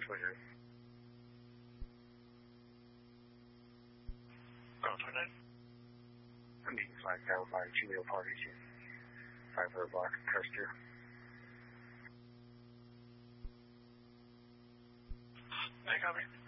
Twitter. Twitter. Meeting flag down by Gmail parties. 500 block Custer. I copy.